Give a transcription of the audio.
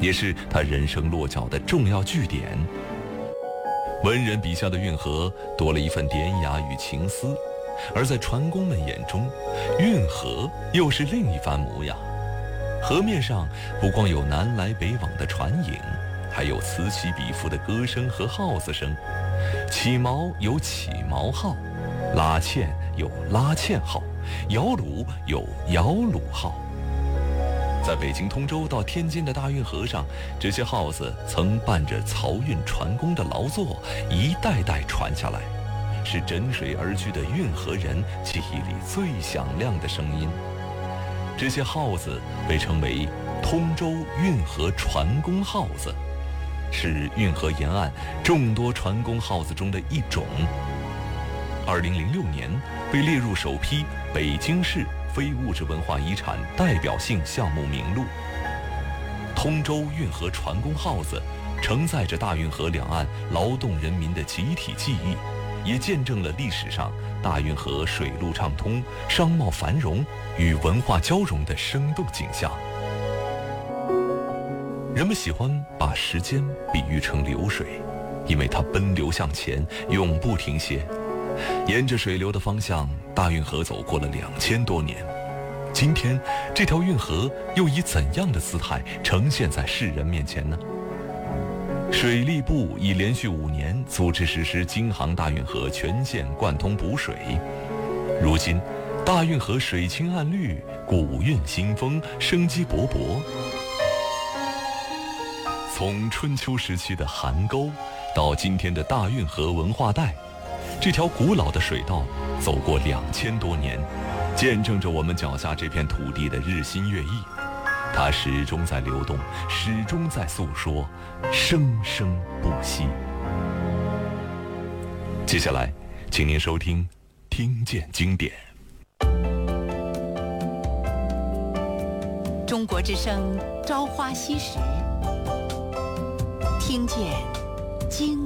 也是他人生落脚的重要据点。文人笔下的运河多了一份典雅与情思，而在船工们眼中，运河又是另一番模样。河面上不光有南来北往的船影，还有此起彼伏的歌声和号子声。起锚有起锚号，拉纤有拉纤号，摇橹有摇橹号。在北京通州到天津的大运河上，这些号子曾伴着漕运船工的劳作，一代代传下来，是枕水而居的运河人记忆里最响亮的声音。这些号子被称为通州运河船工号子，是运河沿岸众多船工号子中的一种。2006年被列入首批北京市非物质文化遗产代表性项目名录。通州运河船工号子承载着大运河两岸劳动人民的集体记忆，也见证了历史上大运河水陆畅通、商贸繁荣与文化交融的生动景象。人们喜欢把时间比喻成流水，因为它奔流向前，永不停歇。沿着水流的方向，大运河走过了2000多年。今天，这条运河又以怎样的姿态呈现在世人面前呢？水利部已连续5年组织实施京杭大运河全线贯通补水。如今，大运河水清岸绿，古韵新风，生机勃勃。从春秋时期的邗沟，到今天的大运河文化带，这条古老的水道走过2000多年，见证着我们脚下这片土地的日新月异。它始终在流动，始终在诉说，生生不息。接下来，请您收听《听见经典》。 中国之声《朝花夕拾》，听见经